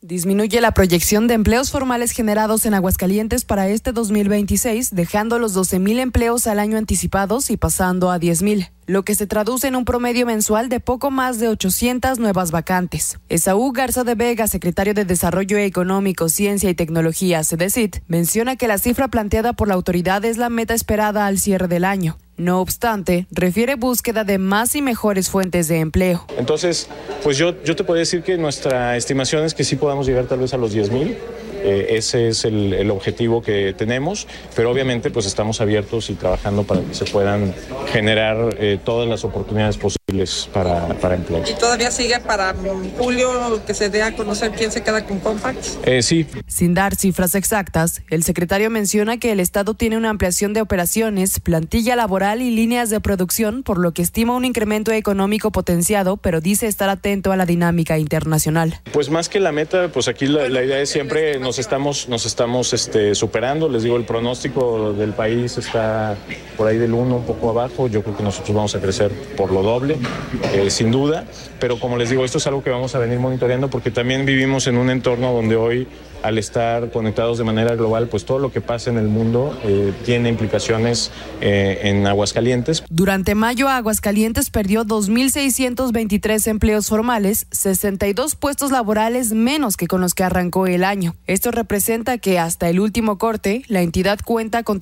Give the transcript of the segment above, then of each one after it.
Disminuye la proyección de empleos formales generados en Aguascalientes para este 2026, dejando los 12,000 empleos al año anticipados y pasando a 10,000, lo que se traduce en un promedio mensual de poco más de 800 nuevas vacantes. Esaú Garza de Vega, secretario de Desarrollo Económico, Ciencia y Tecnología, CEDECIT, menciona que la cifra planteada por la autoridad es la meta esperada al cierre del año. No obstante, refiere búsqueda de más y mejores fuentes de empleo. Entonces, pues yo te puedo decir que nuestra estimación es que sí podamos llegar tal vez a los 10,000. Ese es el objetivo que tenemos, pero obviamente pues estamos abiertos y trabajando para que se puedan generar todas las oportunidades posibles para empleo. ¿Y todavía sigue para julio que se dé a conocer quién se queda con Compax? Sí. Sin dar cifras exactas, el secretario menciona que el Estado tiene una ampliación de operaciones, plantilla laboral y líneas de producción, por lo que estima un incremento económico potenciado, pero dice estar atento a la dinámica internacional. Pues más que la meta, pues aquí la idea es siempre nos estamos superando. Les digo, el pronóstico del país está por ahí del 1, un poco abajo. Yo creo que nosotros vamos a crecer por lo doble, sin duda. Pero como les digo, esto es algo que vamos a venir monitoreando porque también vivimos en un entorno donde hoy, al estar conectados de manera global, pues todo lo que pasa en el mundo tiene implicaciones en Aguascalientes. Durante mayo, Aguascalientes perdió 2,623 empleos formales, 62 puestos laborales menos que con los que arrancó el año. Esto representa que hasta el último corte, la entidad cuenta con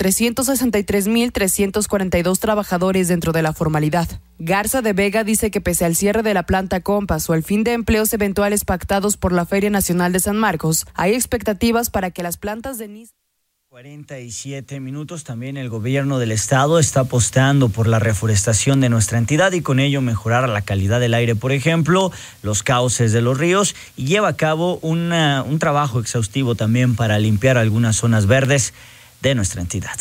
363,342 trabajadores dentro de la formalidad. Garza de Vega dice que pese al cierre de la planta Compass o al fin de empleos eventuales pactados por la Feria Nacional de San Marcos, hay expectativas para que las plantas de Nissan. 47 minutos. También el gobierno del estado está apostando por la reforestación de nuestra entidad y con ello mejorar la calidad del aire, por ejemplo, los cauces de los ríos, y lleva a cabo un trabajo exhaustivo también para limpiar algunas zonas verdes de nuestra entidad.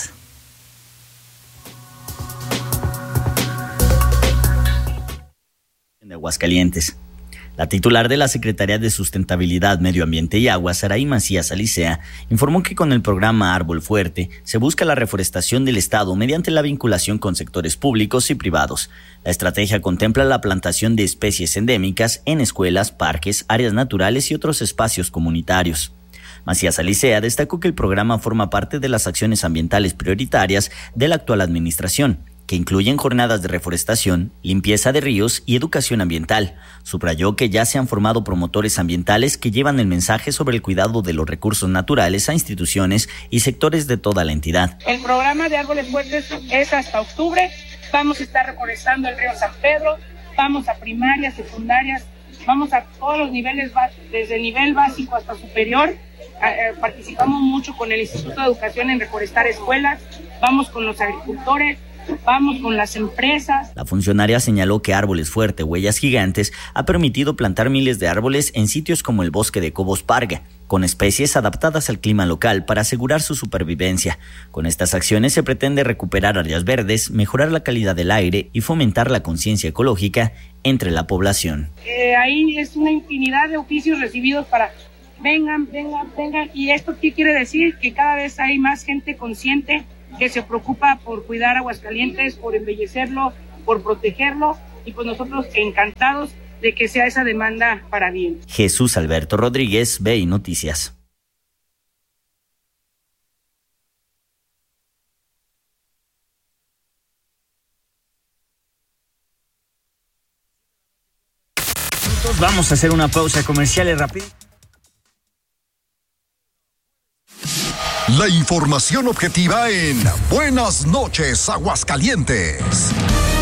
De Aguascalientes. La titular de la Secretaría de Sustentabilidad, Medio Ambiente y Agua, Saraí Macías Alicea, informó que con el programa Árbol Fuerte se busca la reforestación del Estado mediante la vinculación con sectores públicos y privados. La estrategia contempla la plantación de especies endémicas en escuelas, parques, áreas naturales y otros espacios comunitarios. Macías Alicea destacó que el programa forma parte de las acciones ambientales prioritarias de la actual administración, que incluyen jornadas de reforestación, limpieza de ríos y educación ambiental. Subrayó que ya se han formado promotores ambientales que llevan el mensaje sobre el cuidado de los recursos naturales a instituciones y sectores de toda la entidad. El programa de Árboles Fuertes es hasta octubre. Vamos a estar reforestando el río San Pedro, vamos a primarias, secundarias, vamos a todos los niveles, desde el nivel básico hasta superior. Participamos mucho con el Instituto de Educación en reforestar escuelas, vamos con los agricultores, vamos con las empresas. La funcionaria señaló que Árboles Fuerte, Huellas Gigantes, ha permitido plantar miles de árboles en sitios como el bosque de Cobos Parga, con especies adaptadas al clima local para asegurar su supervivencia. Con estas acciones se pretende recuperar áreas verdes, mejorar la calidad del aire y fomentar la conciencia ecológica entre la población. Ahí es una infinidad de oficios recibidos para vengan. ¿Y esto qué quiere decir? Que cada vez hay más gente consciente que se preocupa por cuidar Aguascalientes, por embellecerlo, por protegerlo, y pues nosotros encantados de que sea esa demanda para bien. Jesús Alberto Rodríguez, BI Noticias. Vamos a hacer una pausa comercial rápida. La información objetiva en Buenas noches, Aguascalientes.